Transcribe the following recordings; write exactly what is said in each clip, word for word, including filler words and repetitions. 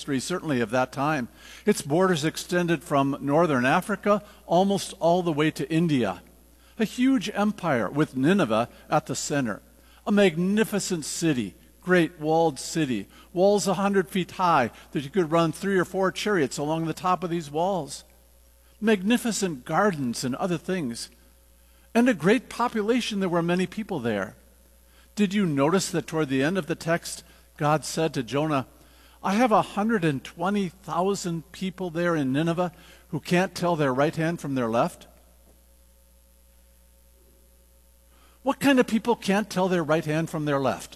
history, certainly of that time. Its borders extended from northern Africa almost all the way to India. A huge empire with Nineveh at the center. A magnificent city, great walled city. Walls a hundred feet high that you could run three or four chariots along the top of these walls. Magnificent gardens and other things. And a great population. There were many people there. Did you notice that toward the end of the text, God said to Jonah, I have one hundred twenty thousand people there in Nineveh who can't tell their right hand from their left? What kind of people can't tell their right hand from their left?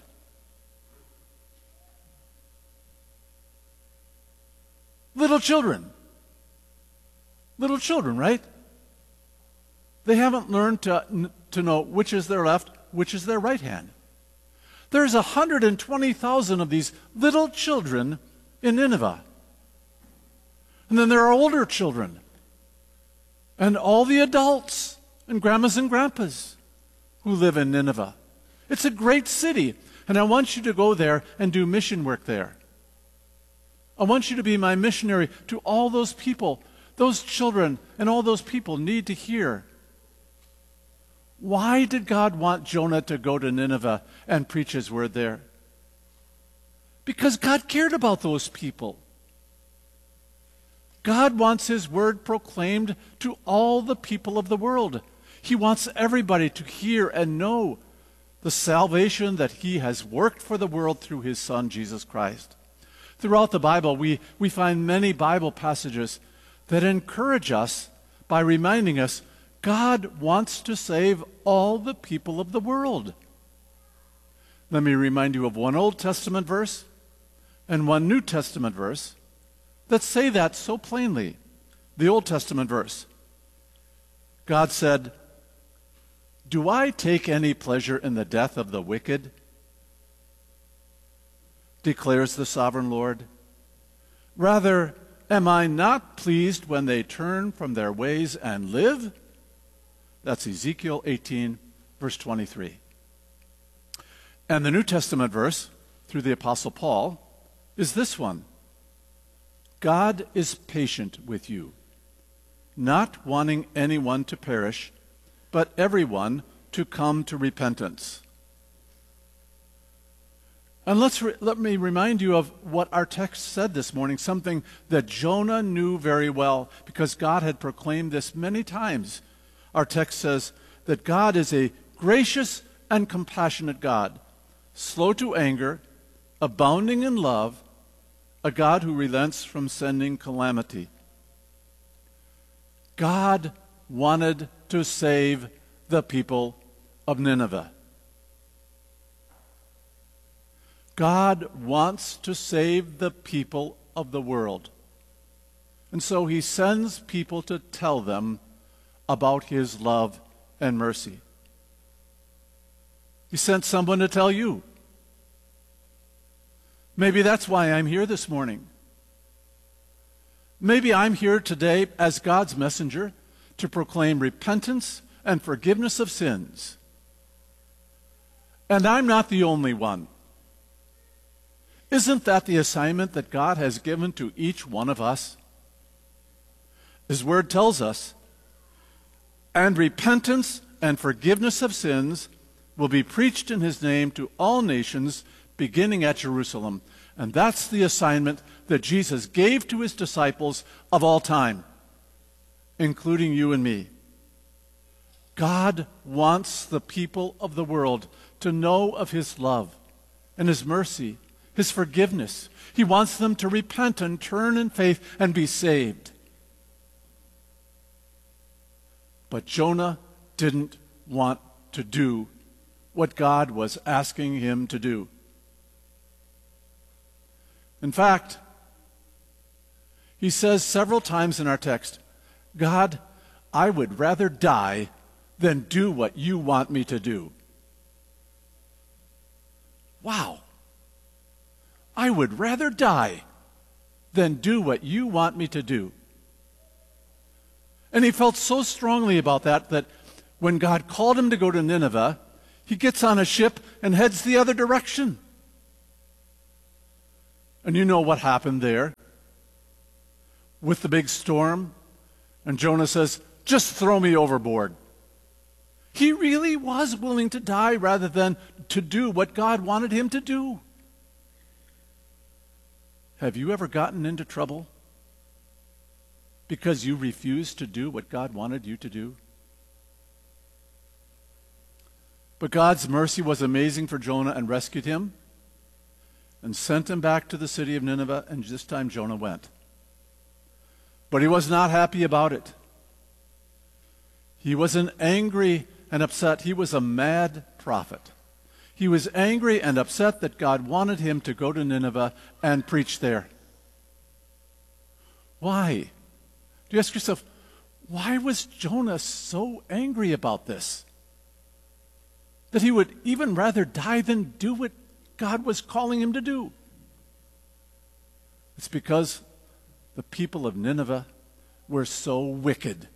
Little children. Little children, right? They haven't learned to, to know which is their left, which is their right hand. There's one hundred twenty thousand of these little children in Nineveh. And then there are older children. And all the adults and grandmas and grandpas who live in Nineveh. It's a great city. And I want you to go there and do mission work there. I want you to be my missionary to all those people. Those children and all those people need to hear. Why did God want Jonah to go to Nineveh and preach his word there? Because God cared about those people. God wants his word proclaimed to all the people of the world. He wants everybody to hear and know the salvation that he has worked for the world through his Son, Jesus Christ. Throughout the Bible, we, we find many Bible passages that encourage us by reminding us God wants to save all the people of the world. Let me remind you of one Old Testament verse and one New Testament verse that say that so plainly. The Old Testament verse. God said, do I take any pleasure in the death of the wicked? Declares the sovereign Lord. Rather, am I not pleased when they turn from their ways and live? That's Ezekiel eighteen, verse twenty-three. And the New Testament verse, through the Apostle Paul, is this one. God is patient with you, not wanting anyone to perish, but everyone to come to repentance. And let's re- let me remind you of what our text said this morning, something that Jonah knew very well, because God had proclaimed this many times. Our text says that God is a gracious and compassionate God, slow to anger, abounding in love, a God who relents from sending calamity. God wanted to save the people of Nineveh. God wants to save the people of the world. And so he sends people to tell them about his love and mercy. He sent someone to tell you. Maybe that's why I'm here this morning. Maybe I'm here today as God's messenger to proclaim repentance and forgiveness of sins. And I'm not the only one. Isn't that the assignment that God has given to each one of us? His word tells us, and repentance and forgiveness of sins will be preached in his name to all nations, beginning at Jerusalem. And that's the assignment that Jesus gave to his disciples of all time, including you and me. God wants the people of the world to know of his love and his mercy, his forgiveness. He wants them to repent and turn in faith and be saved. But Jonah didn't want to do what God was asking him to do. In fact, he says several times in our text, God, I would rather die than do what you want me to do. Wow. I would rather die than do what you want me to do. And he felt so strongly about that that when God called him to go to Nineveh, he gets on a ship and heads the other direction. And you know what happened there with the big storm. And Jonah says, just throw me overboard. He really was willing to die rather than to do what God wanted him to do. Have you ever gotten into trouble because you refused to do what God wanted you to do? But God's mercy was amazing for Jonah and rescued him and sent him back to the city of Nineveh, and this time Jonah went. But he was not happy about it. He wasn't angry and upset. He was a mad prophet. He was angry and upset that God wanted him to go to Nineveh and preach there. Why? Do you ask yourself, why was Jonah so angry about this? That he would even rather die than do what God was calling him to do. It's because the people of Nineveh were so wicked.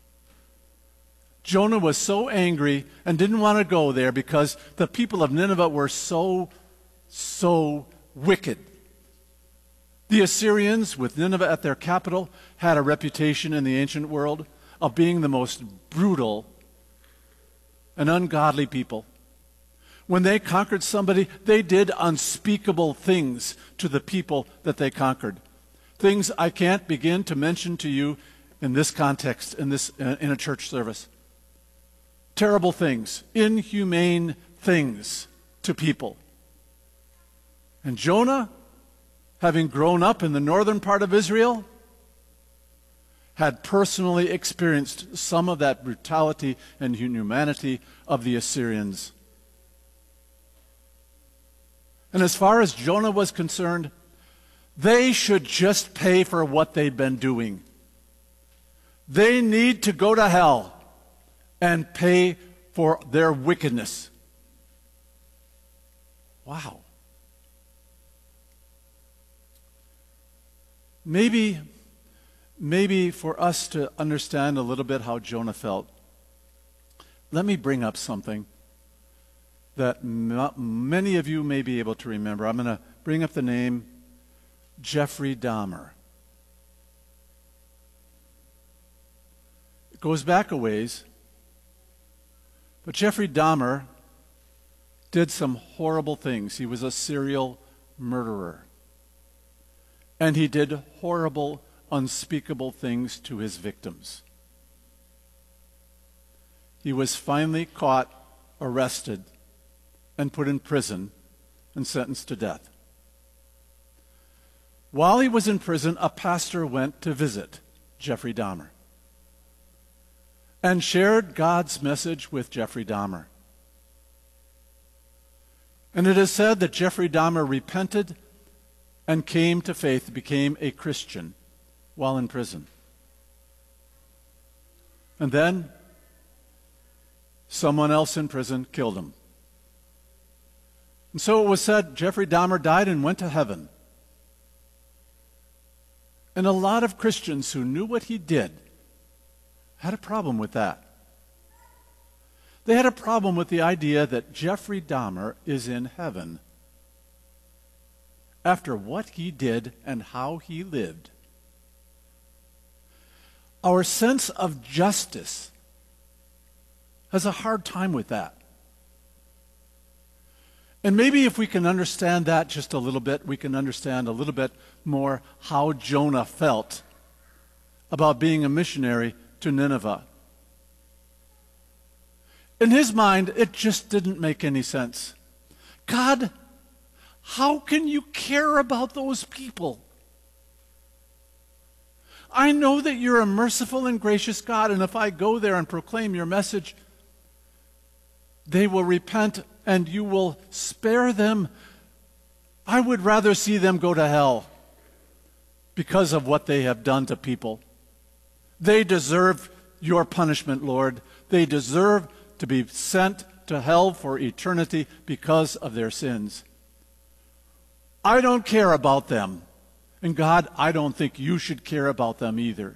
Jonah was so angry and didn't want to go there because the people of Nineveh were so, so wicked. The Assyrians, with Nineveh at their capital, had a reputation in the ancient world of being the most brutal and ungodly people. When they conquered somebody, they did unspeakable things to the people that they conquered. Things I can't begin to mention to you in this context, in this in a church service. Terrible things, inhumane things to people. And Jonah, having grown up in the northern part of Israel, had personally experienced some of that brutality and inhumanity of the Assyrians. And as far as Jonah was concerned, they should just pay for what they've been doing. They need to go to hell and pay for their wickedness. Wow. Maybe, maybe for us to understand a little bit how Jonah felt, let me bring up something that m- many of you may be able to remember. I'm going to bring up the name Jeffrey Dahmer. It goes back a ways, but Jeffrey Dahmer did some horrible things. He was a serial murderer. And he did horrible, unspeakable things to his victims. He was finally caught, arrested, and put in prison and sentenced to death. While he was in prison, a pastor went to visit Jeffrey Dahmer and shared God's message with Jeffrey Dahmer. And it is said that Jeffrey Dahmer repented and came to faith, became a Christian while in prison. And then someone else in prison killed him. And so it was said Jeffrey Dahmer died and went to heaven. And a lot of Christians who knew what he did had a problem with that. They had a problem with the idea that Jeffrey Dahmer is in heaven after what he did and how he lived. Our sense of justice has a hard time with that. And maybe if we can understand that just a little bit, we can understand a little bit more how Jonah felt about being a missionary to Nineveh. In his mind, it just didn't make any sense. God, how can you care about those people? I know that you're a merciful and gracious God, and if I go there and proclaim your message, they will repent and you will spare them. I would rather see them go to hell because of what they have done to people. They deserve your punishment, Lord. They deserve to be sent to hell for eternity because of their sins. I don't care about them. And God, I don't think you should care about them either.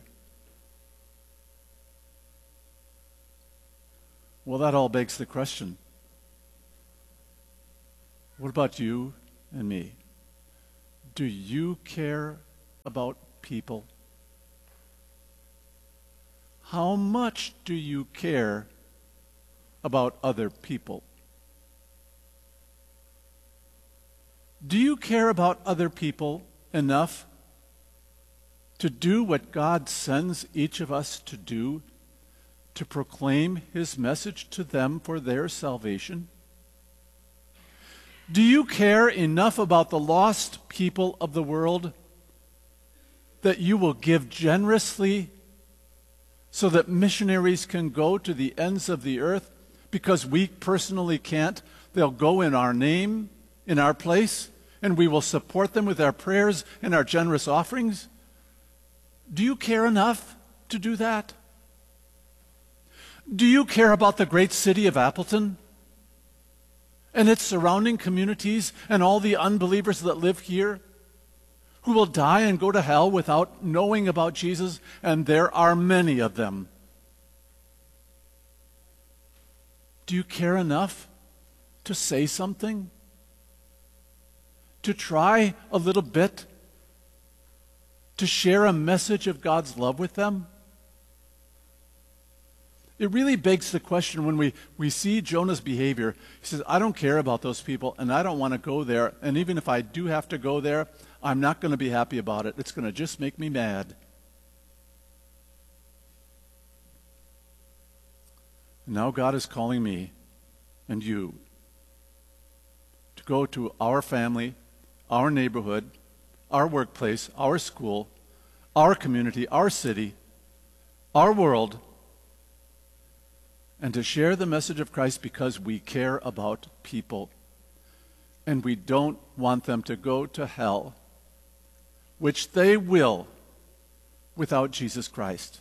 Well, that all begs the question. What about you and me? Do you care about people? How much do you care about other people? Do you care about other people enough to do what God sends each of us to do, to proclaim his message to them for their salvation? Do you care enough about the lost people of the world that you will give generously so that missionaries can go to the ends of the earth? Because we personally can't, they'll go in our name, in our place, and we will support them with our prayers and our generous offerings. Do you care enough to do that? Do you care about the great city of Appleton and its surrounding communities and all the unbelievers that live here who will die and go to hell without knowing about Jesus? And there are many of them. Do you care enough to say something? To try a little bit? To share a message of God's love with them? It really begs the question when we, we see Jonah's behavior. He says, I don't care about those people, and I don't want to go there. And even if I do have to go there, I'm not going to be happy about it. It's going to just make me mad. And now God is calling me and you to go to our family, our neighborhood, our workplace, our school, our community, our city, our world, and to share the message of Christ because we care about people. And we don't want them to go to hell, which they will without Jesus Christ.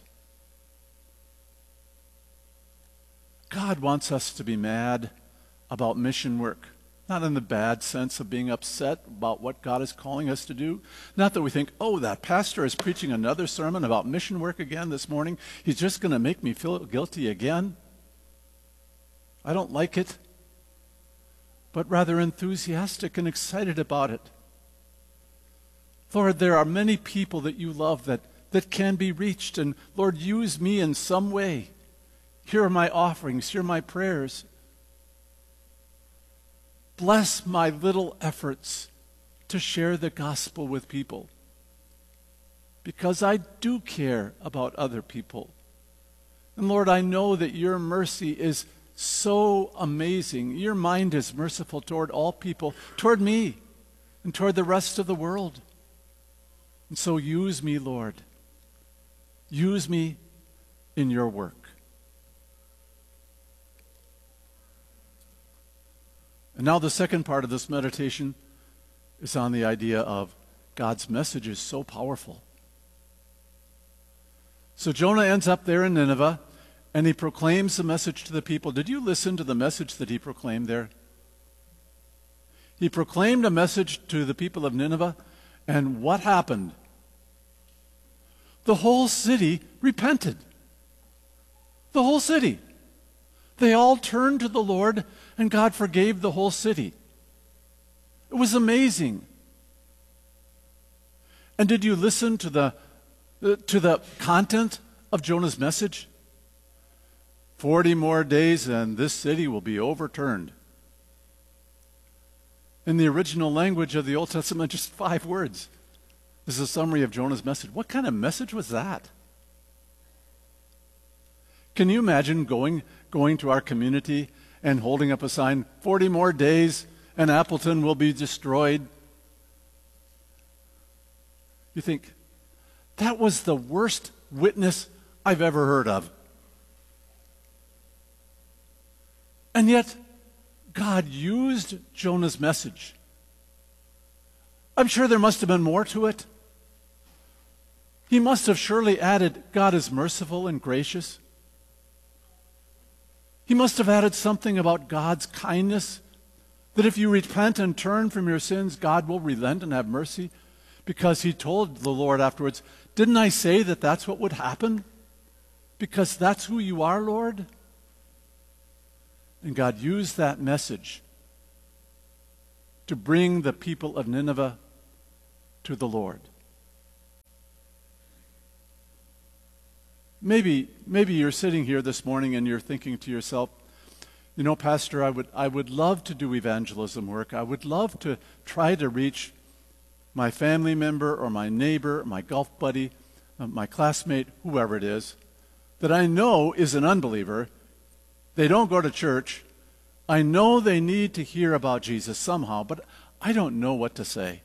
God wants us to be mad about mission work. Not in the bad sense of being upset about what God is calling us to do. Not that we think, oh, that pastor is preaching another sermon about mission work again this morning. He's just going to make me feel guilty again. I don't like it. But rather enthusiastic and excited about it. Lord, there are many people that you love that, that can be reached. And Lord, use me in some way. Here are my offerings. Here are my prayers. Bless my little efforts to share the gospel with people. Because I do care about other people. And Lord, I know that your mercy is so amazing. Your mind is merciful toward all people, toward me, and toward the rest of the world. And so use me, Lord. Use me in your work. And now the second part of this meditation is on the idea of God's message is so powerful. So Jonah ends up there in Nineveh, and he proclaims the message to the people. Did you listen to the message that he proclaimed there? He proclaimed a message to the people of Nineveh, and what happened? The whole city repented. The whole city. They all turned to the Lord, and God forgave the whole city. It was amazing. And did you listen to the, to the content of Jonah's message? Forty more days and this city will be overturned. In the original language of the Old Testament, just five words. This is a summary of Jonah's message. What kind of message was that? Can you imagine going, going to our community and holding up a sign, forty more days and Appleton will be destroyed? You think, that was the worst witness I've ever heard of. And yet, God used Jonah's message. I'm sure there must have been more to it. He must have surely added, God is merciful and gracious. He must have added something about God's kindness, that if you repent and turn from your sins, God will relent and have mercy. Because he told the Lord afterwards, didn't I say that that's what would happen? Because that's who you are, Lord. And God used that message to bring the people of Nineveh to the Lord. Maybe, maybe you're sitting here this morning and you're thinking to yourself, you know, Pastor, I would, I would love to do evangelism work. I would love to try to reach my family member or my neighbor, my golf buddy, uh, my classmate, whoever it is, that I know is an unbeliever. They don't go to church. I know they need to hear about Jesus somehow, but I don't know what to say.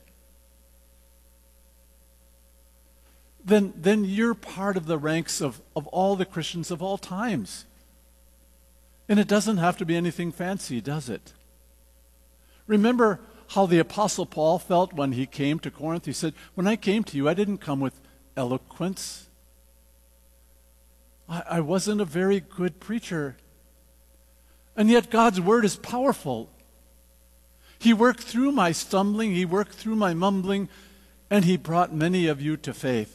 Then, then you're part of the ranks of, of all the Christians of all times. And it doesn't have to be anything fancy, does it? Remember how the Apostle Paul felt when he came to Corinth? He said, when I came to you, I didn't come with eloquence. I, I wasn't a very good preacher. And yet God's word is powerful. He worked through my stumbling, he worked through my mumbling, and he brought many of you to faith.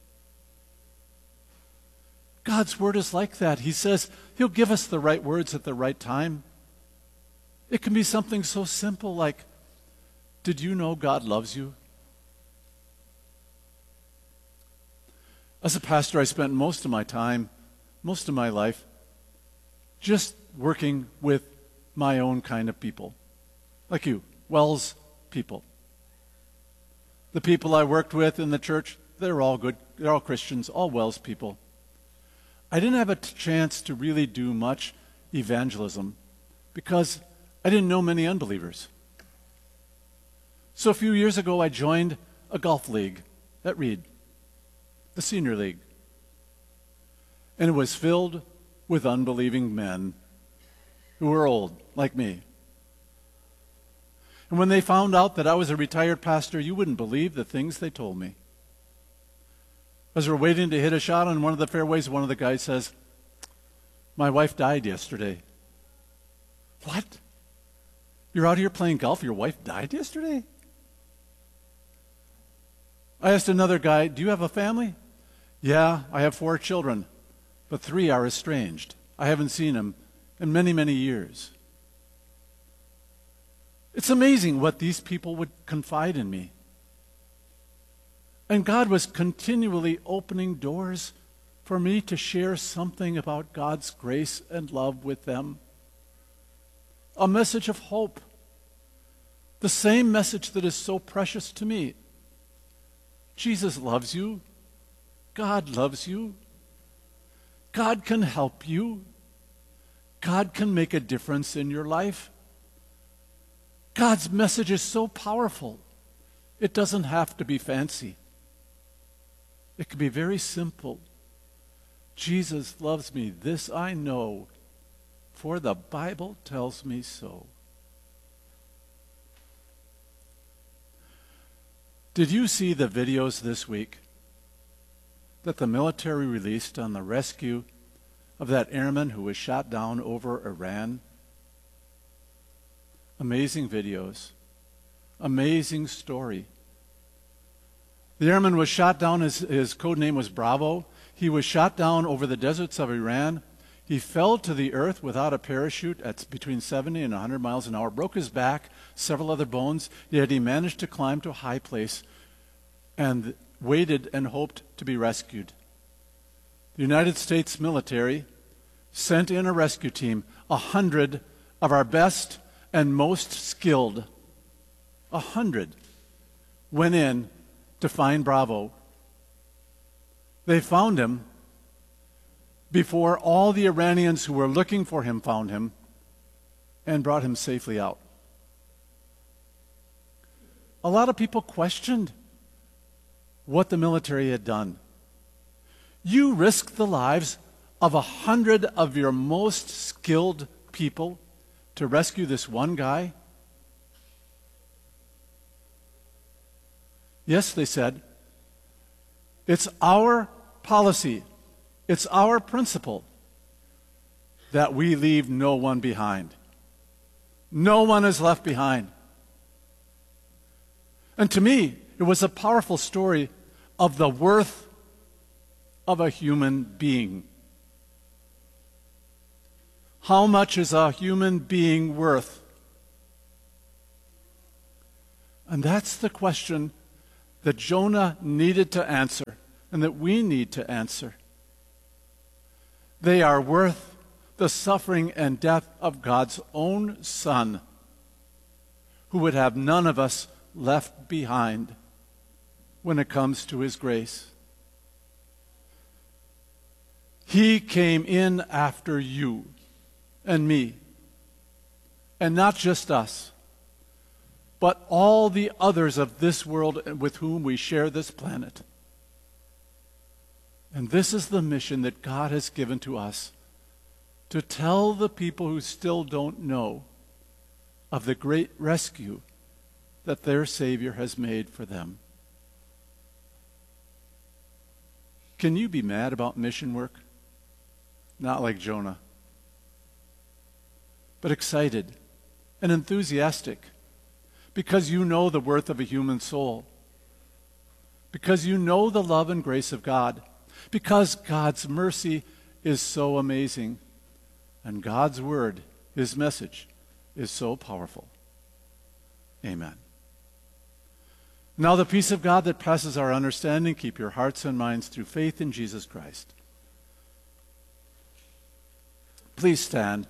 God's word is like that. He says he'll give us the right words at the right time. It can be something so simple like, did you know God loves you? As a pastor, I spent most of my time, most of my life, just working with my own kind of people. Like you, Wells people. The people I worked with in the church, they're all good. They're all Christians, all Wells people. I didn't have a t- chance to really do much evangelism because I didn't know many unbelievers. So a few years ago, I joined a golf league at Reed, the senior league. And it was filled with unbelieving men who were old, like me. And when they found out that I was a retired pastor, you wouldn't believe the things they told me. As we're waiting to hit a shot on one of the fairways, one of the guys says, my wife died yesterday. What? You're out here playing golf, your wife died yesterday? I asked another guy, do you have a family? Yeah, I have four children, but three are estranged. I haven't seen them in many, many years. It's amazing what these people would confide in me. And God was continually opening doors for me to share something about God's grace and love with them. A message of hope. The same message that is so precious to me. Jesus loves you. God loves you. God can help you. God can make a difference in your life. God's message is so powerful. It doesn't have to be fancy. It can be very simple. Jesus loves me, this I know, for the Bible tells me so. Did you see the videos this week that the military released on the rescue of that airman who was shot down over Iran? Amazing videos. Amazing story. The airman was shot down, his, his code name was Bravo. He was shot down over the deserts of Iran. He fell to the earth without a parachute at between seventy and one hundred miles an hour, broke his back, several other bones, yet he managed to climb to a high place and waited and hoped to be rescued. The United States military sent in a rescue team, a hundred of our best and most skilled. A hundred went in to find Bravo. They found him before all the Iranians who were looking for him found him and brought him safely out. A lot of people questioned what the military had done. You risked the lives of a hundred of your most skilled people to rescue this one guy? Yes, they said, it's our policy, it's our principle that we leave no one behind. No one is left behind. And to me, it was a powerful story of the worth of a human being. How much is a human being worth? And that's the question that Jonah needed to answer and that we need to answer. They are worth the suffering and death of God's own Son, who would have none of us left behind when it comes to his grace. He came in after you and me, and not just us, but all the others of this world with whom we share this planet. And this is the mission that God has given to us, to tell the people who still don't know of the great rescue that their Savior has made for them. Can you be mad about mission work? Not like Jonah, but excited and enthusiastic because you know the worth of a human soul, because you know the love and grace of God, because God's mercy is so amazing, and God's word, his message, is so powerful. Amen. Now the peace of God that passes our understanding, keep your hearts and minds through faith in Jesus Christ. Please stand.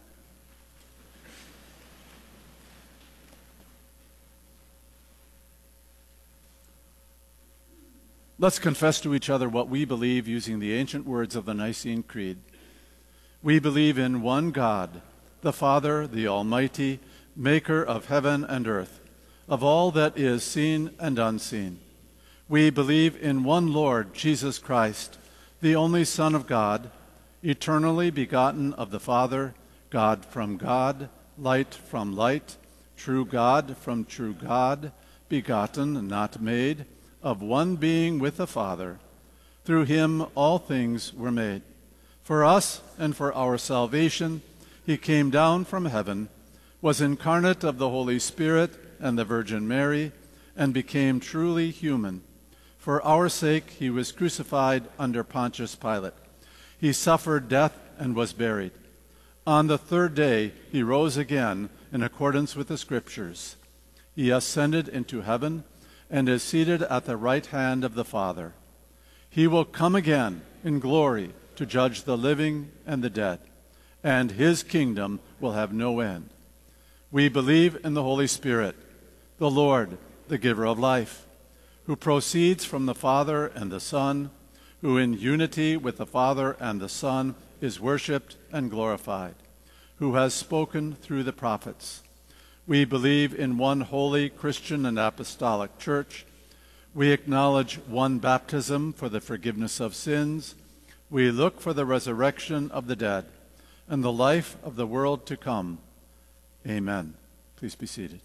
Let's confess to each other what we believe using the ancient words of the Nicene Creed. We believe in one God, the Father, the Almighty, maker of heaven and earth, of all that is seen and unseen. We believe in one Lord, Jesus Christ, the only Son of God, eternally begotten of the Father, God from God, light from light, true God from true God, begotten, not made, of one being with the Father. Through him all things were made. For us and for our salvation, he came down from heaven, was incarnate of the Holy Spirit and the Virgin Mary, and became truly human. For our sake he was crucified under Pontius Pilate. He suffered death and was buried. On the third day he rose again in accordance with the Scriptures. He ascended into heaven and is seated at the right hand of the Father. He will come again in glory to judge the living and the dead, and his kingdom will have no end. We believe in the Holy Spirit, the Lord, the giver of life, who proceeds from the Father and the Son, who in unity with the Father and the Son is worshipped and glorified, who has spoken through the prophets. We believe in one holy Christian and apostolic church. We acknowledge one baptism for the forgiveness of sins. We look for the resurrection of the dead and the life of the world to come. Amen. Please be seated.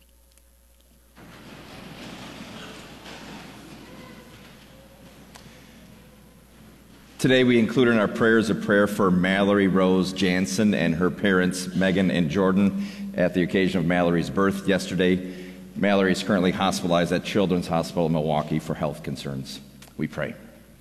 Today we include in our prayers a prayer for Mallory Rose Jansen and her parents, Megan and Jordan, at the occasion of Mallory's birth yesterday. Mallory is currently hospitalized at Children's Hospital in Milwaukee for health concerns. We pray.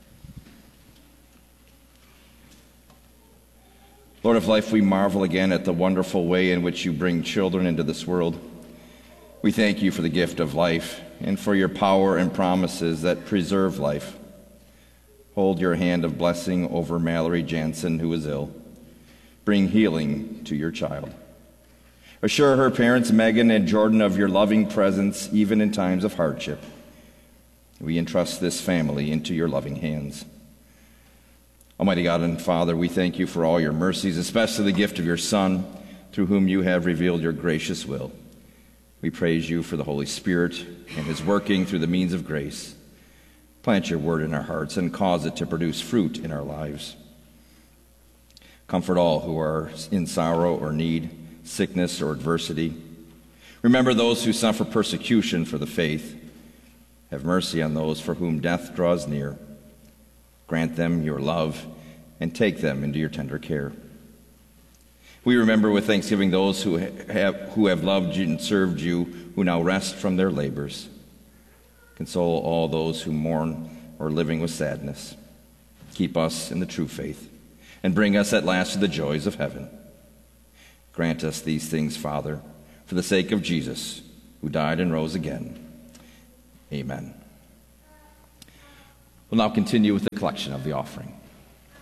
Lord of life, we marvel again at the wonderful way in which you bring children into this world. We thank you for the gift of life and for your power and promises that preserve life. Hold your hand of blessing over Mallory Jansen, who is ill. Bring healing to your child. Assure her parents, Megan and Jordan, of your loving presence, even in times of hardship. We entrust this family into your loving hands. Almighty God and Father, we thank you for all your mercies, especially the gift of your Son, through whom you have revealed your gracious will. We praise you for the Holy Spirit and his working through the means of grace. Plant your word in our hearts and cause it to produce fruit in our lives. Comfort all who are in sorrow or need, sickness or adversity. Remember those who suffer persecution for the faith. Have mercy on those for whom death draws near. Grant them your love and take them into your tender care. We remember with thanksgiving those who have, who have loved you and served you, who now rest from their labors. Console all those who mourn or are living with sadness. Keep us in the true faith and bring us at last to the joys of heaven. Grant us these things, Father, for the sake of Jesus, who died and rose again. Amen. We'll now continue with the collection of the offering.